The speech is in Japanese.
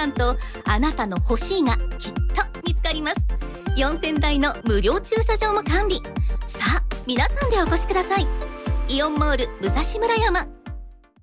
なんとあなたの欲しいがきっと見つかります。4000台の無料駐車場も完備。さあ皆さんでお越しください。イオンモール武蔵村山。